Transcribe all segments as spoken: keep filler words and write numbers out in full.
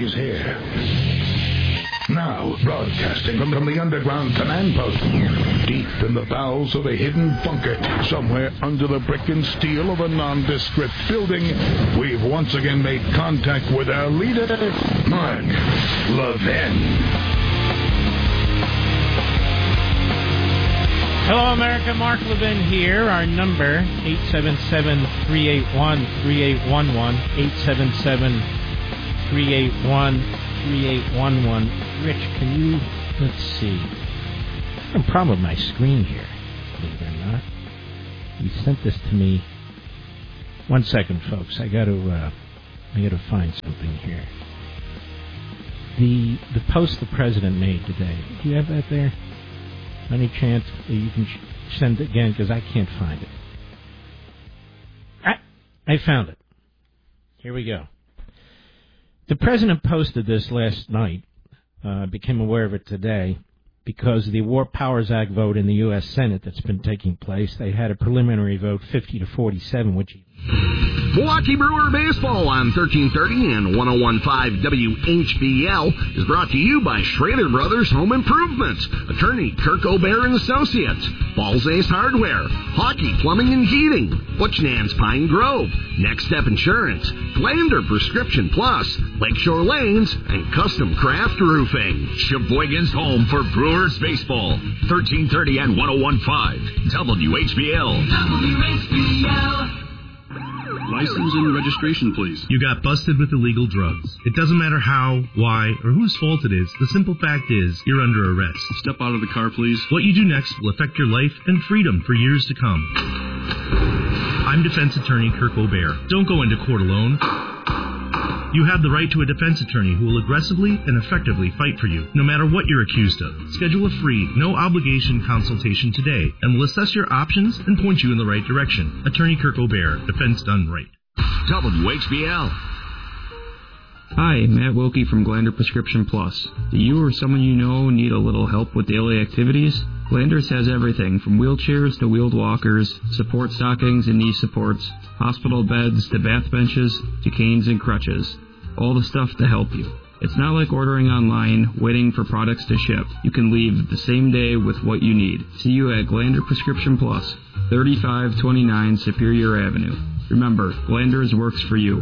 is here. Now, broadcasting from, from the underground command post, deep in the bowels of a hidden bunker, somewhere under the brick and steel of a nondescript building, we've once again made contact with our leader, Mark Levin. Hello, America. Mark Levin here. Our number, eight seven seven, three eight one, three eight one one, eight seven seven, three eight one, three eight one one. Rich, can you, let's see. I have a problem with my screen here, believe it or not. You sent this to me. One second, folks. I got to, uh, I got to find something here. The the post the president made today. Do you have that there? Any chance that you can sh- send it again, because I can't find it. I, I found it. Here we go. The president posted this last night. I uh, became aware of it today because of the War Powers Act vote in the U S Senate that's been taking place. They had a preliminary vote, fifty to forty-seven, which... Milwaukee Brewer Baseball on thirteen thirty and one oh one point five W H B L is brought to you by Schrader Brothers Home Improvement, attorney Kirk O'Bear and Associates, Balls Ace Hardware, Hockey Plumbing and Heating, Butchnan's Pine Grove, Next Step Insurance, Glander Prescription Plus, Lakeshore Lanes, and Custom Craft Roofing. Sheboygan's home for Brewers Baseball, thirteen thirty and one oh one point five W H B L. W H B L. License and registration, please. You got busted with illegal drugs. It doesn't matter how, why, or whose fault it is. The simple fact is, you're under arrest. Step out of the car, please. What you do next will affect your life and freedom for years to come. I'm defense attorney Kirk O'Bear. Don't go into court alone. You have the right to a defense attorney who will aggressively and effectively fight for you, no matter what you're accused of. Schedule a free, no-obligation consultation today, and we'll assess your options and point you in the right direction. Attorney Kirk O'Bear, defense done right. W H B L. Hi, Matt Wilkie from Glander Prescription Plus. Do you or someone you know need a little help with daily activities? Glanders has everything from wheelchairs to wheeled walkers, support stockings and knee supports, hospital beds to bath benches to canes and crutches. All the stuff to help you. It's not like ordering online, waiting for products to ship. You can leave the same day with what you need. See you at Glander Prescription Plus, thirty-five twenty-nine Superior Avenue. Remember, Glanders works for you.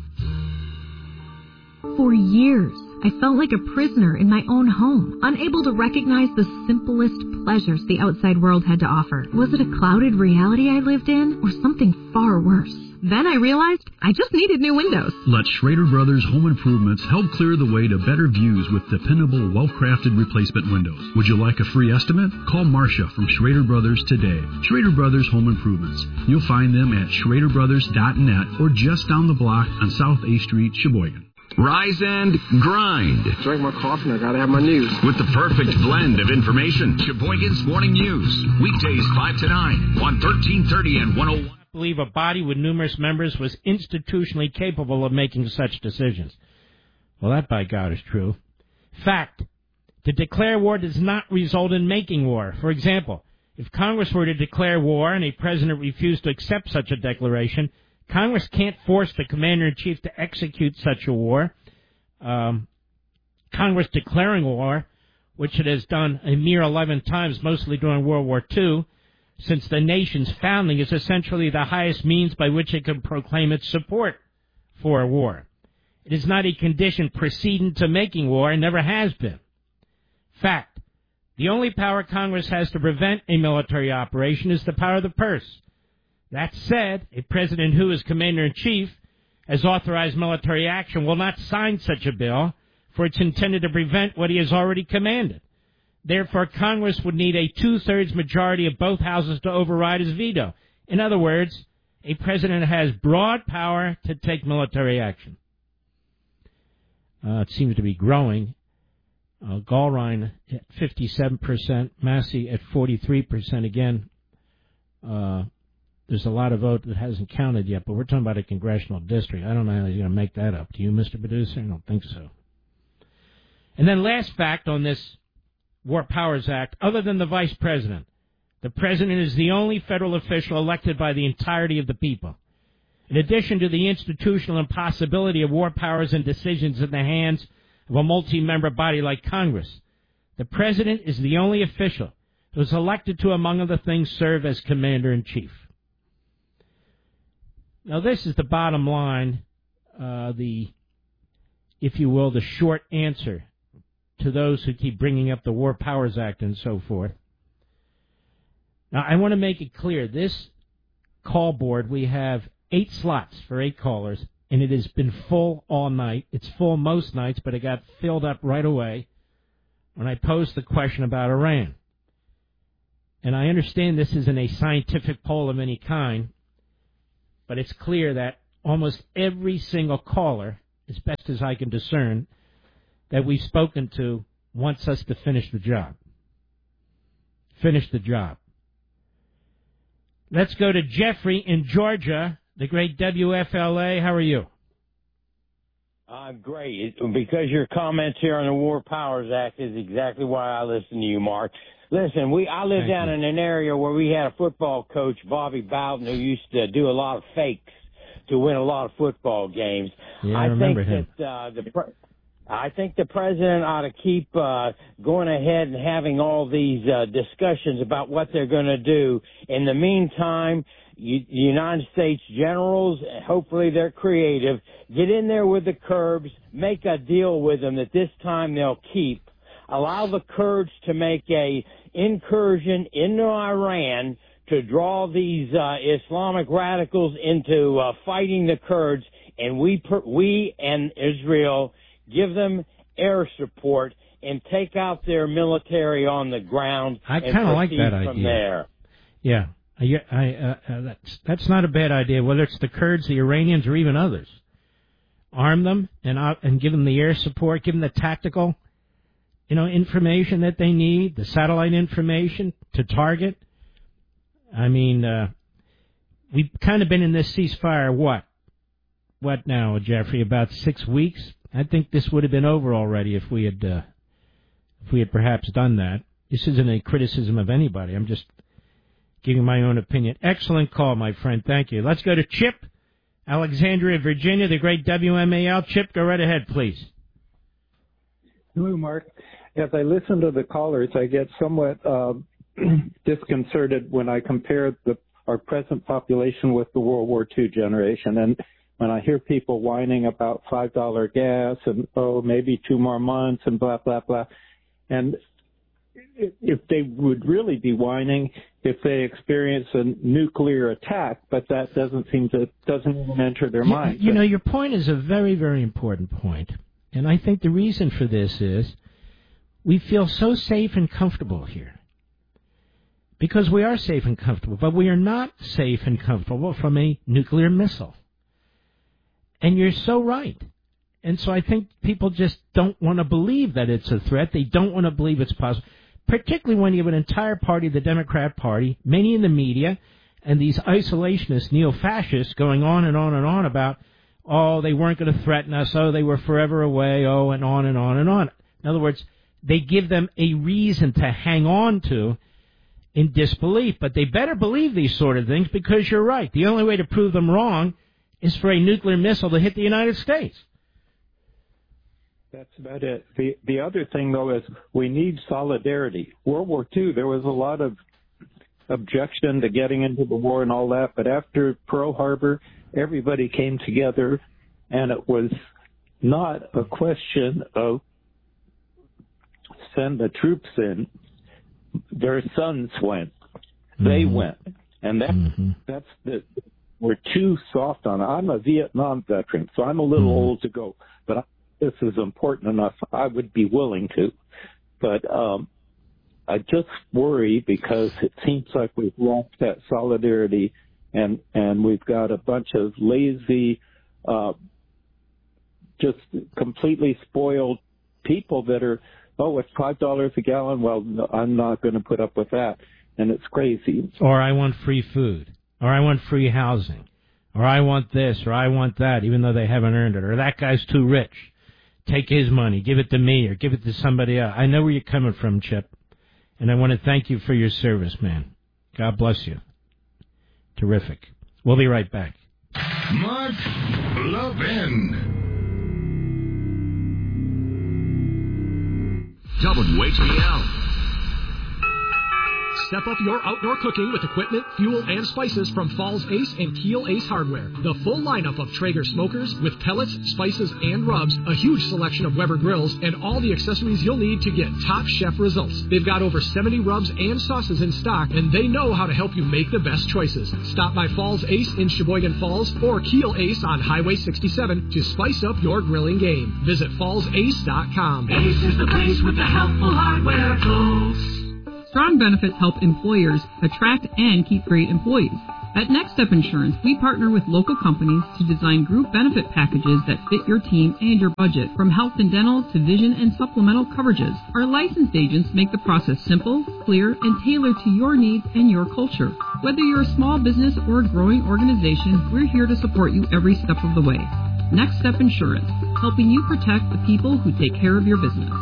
For years, I felt like a prisoner in my own home, unable to recognize the simplest pleasures the outside world had to offer. Was it a clouded reality I lived in, or something far worse? Then I realized I just needed new windows. Let Schrader Brothers Home Improvements help clear the way to better views with dependable, well-crafted replacement windows. Would you like a free estimate? Call Marcia from Schrader Brothers today. Schrader Brothers Home Improvements. You'll find them at schrader brothers dot net or just down the block on South A Street, Sheboygan. Rise and grind. Drink my coffee and I gotta have my news. With the perfect blend of information. Sheboygan's Morning News. Weekdays five to nine on thirteen thirty and one oh one. I believe a body with numerous members was institutionally capable of making such decisions. Well, that, by God, is true. Fact. To declare war does not result in making war. For example, if Congress were to declare war and a president refused to accept such a declaration, Congress can't force the commander-in-chief to execute such a war. Um, Congress declaring war, which it has done a mere eleven times, mostly during World War Two, since the nation's founding, is essentially the highest means by which it can proclaim its support for a war. It is not a condition precedent to making war and never has been. Fact. The only power Congress has to prevent a military operation is the power of the purse. That said, a president who, as commander-in-chief, has authorized military action will not sign such a bill, for it's intended to prevent what he has already commanded. Therefore, Congress would need a two-thirds majority of both houses to override his veto. In other words, a president has broad power to take military action. Uh, it seems to be growing. Uh, Gallrein at fifty-seven percent, Massey at forty-three percent. Again, uh, there's a lot of vote that hasn't counted yet, but we're talking about a congressional district. I don't know how he's going to make that up. Do you, Mister Producer? I don't think so. And then last fact on this War Powers Act, other than the vice president, the president is the only federal official elected by the entirety of the people. In addition to the institutional impossibility of war powers and decisions in the hands of a multi-member body like Congress, the President is the only official who is elected to, among other things, serve as Commander-in-Chief. Now, this is the bottom line, uh, the, if you will, the short answer to those who keep bringing up the War Powers Act and so forth. Now, I want to make it clear, this call board, we have eight slots for eight callers, and it has been full all night. It's full most nights, but it got filled up right away when I posed the question about Iran. And I understand this isn't a scientific poll of any kind, but it's clear that almost every single caller, as best as I can discern, that we've spoken to wants us to finish the job. Finish the job. Let's go to Jeffrey in Georgia, the great W F L A. How are you? I'm uh, great. It, because your comments here on the War Powers Act is exactly why I listen to you, Mark. Listen, we I live Thank down you. in an area where we had a football coach, Bobby Bowden, who used to do a lot of fakes to win a lot of football games. Yeah, I, I remember think him. that uh, the pre- I think the president ought to keep uh, going ahead and having all these uh, discussions about what they're going to do. In the meantime, you, the United States generals, hopefully they're creative, get in there with the Kurds, make a deal with them that this time they'll keep. Allow the Kurds to make a incursion into Iran to draw these uh, Islamic radicals into uh, fighting the Kurds, and we per- we and Israel give them air support and take out their military on the ground. I kind of like that from idea. There. Yeah, I, I, uh, uh, that's that's not a bad idea. Whether it's the Kurds, the Iranians, or even others, arm them and uh, and give them the air support, give them the tactical, you know, information that they need, the satellite information to target. I mean, uh, we've kind of been in this ceasefire. What? What now, Jeffrey? About six weeks. I think this would have been over already if we had, uh, if we had perhaps done that. This isn't a criticism of anybody. I'm just giving my own opinion. Excellent call, my friend. Thank you. Let's go to Chip, Alexandria, Virginia, the great W M A L. Chip, go right ahead, please. Hello, Mark. As I listen to the callers, I get somewhat uh, disconcerted when I compare the, our present population with the World War Two generation. And when I hear people whining about five dollars gas and, oh, maybe two more months and blah, blah, blah. And if they would really be whining if they experience a nuclear attack, but that doesn't seem to, doesn't even enter their you, mind. You know, your point is a very, very important point. And I think the reason for this is we feel so safe and comfortable here. Because we are safe and comfortable, but we are not safe and comfortable from a nuclear missile. And you're so right. And so I think people just don't want to believe that it's a threat. They don't want to believe it's possible, particularly when you have an entire party, the Democrat Party, many in the media, and these isolationist neo-fascists going on and on and on about, oh, they weren't going to threaten us, oh, they were forever away, oh, and on and on and on. In other words, they give them a reason to hang on to in disbelief. But they better believe these sort of things because you're right. The only way to prove them wrong is for a nuclear missile to hit the United States. That's about it. The the other thing, though, is we need solidarity. World War Two, there was a lot of objection to getting into the war and all that, but after Pearl Harbor, everybody came together, and it was not a question of send the troops in. Their sons went. Mm-hmm. They went. And that, mm-hmm. that's the... We're too soft on it. I'm a Vietnam veteran, so I'm a little mm. old to go. But I, this is important enough. I would be willing to. But um, I just worry because it seems like we've lost that solidarity, and and we've got a bunch of lazy, uh, just completely spoiled people that are, oh, it's five dollars a gallon. Well, no, I'm not going to put up with that, and it's crazy. Or I want free food. Or I want free housing, or I want this, or I want that, even though they haven't earned it, or that guy's too rich. Take his money, give it to me, or give it to somebody else. I know where you're coming from, Chip, and I want to thank you for your service, man. God bless you. Terrific. We'll be right back. Mark Levin. W H B L. Step up your outdoor cooking with equipment, fuel, and spices from Falls Ace and Keel Ace Hardware. The full lineup of Traeger smokers with pellets, spices, and rubs, a huge selection of Weber grills, and all the accessories you'll need to get top chef results. They've got over seventy rubs and sauces in stock, and they know how to help you make the best choices. Stop by Falls Ace in Sheboygan Falls or Keel Ace on Highway sixty-seven to spice up your grilling game. Visit falls ace dot com. Ace is the place with the helpful hardware tools. Strong benefits help employers attract and keep great employees. At Next Step Insurance, we partner with local companies to design group benefit packages that fit your team and your budget, from health and dental to vision and supplemental coverages. Our licensed agents make the process simple, clear, and tailored to your needs and your culture. Whether you're a small business or a growing organization, we're here to support you every step of the way. Next Step Insurance, helping you protect the people who take care of your business.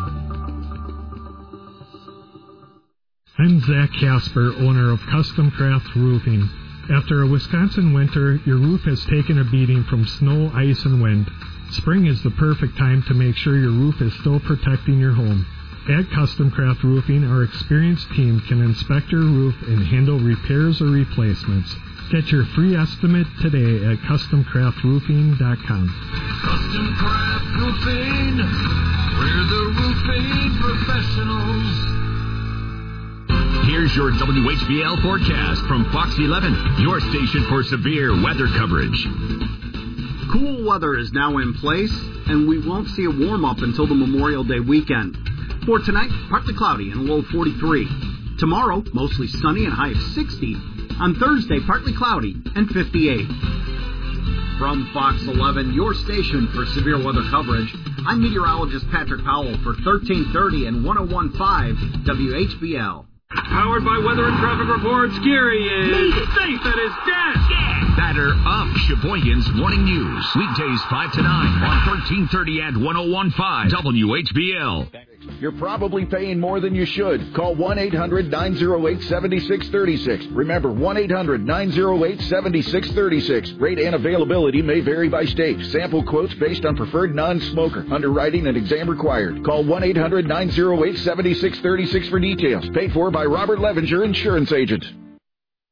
I'm Zach Casper, owner of Custom Craft Roofing. After a Wisconsin winter, your roof has taken a beating from snow, ice, and wind. Spring is the perfect time to make sure your roof is still protecting your home. At Custom Craft Roofing, our experienced team can inspect your roof and handle repairs or replacements. Get your free estimate today at custom craft roofing dot com. Custom Craft Roofing, we're the roofing professionals. Here's your W H B L forecast from Fox eleven, your station for severe weather coverage. Cool weather is now in place, and we won't see a warm-up until the Memorial Day weekend. For tonight, partly cloudy and a low of forty-three. Tomorrow, mostly sunny and high of sixty. On Thursday, partly cloudy and fifty-eight. From Fox eleven, your station for severe weather coverage, I'm meteorologist Patrick Powell for thirteen thirty and one oh one point five W H B L. Powered by Weather and Traffic Reports, Gary is safe at his desk. Yeah. Batter up Sheboygan's Morning News. Weekdays five to nine on thirteen thirty and one oh one point five W H B L. You're probably paying more than you should. Call one eight hundred nine oh eight seven six three six. Remember, one eight hundred nine oh eight seven six three six. Rate and availability may vary by state. Sample quotes based on preferred non-smoker. Underwriting and exam required. Call one eight hundred nine oh eight seven six three six for details. Paid for by Robert Levenger Insurance Agent.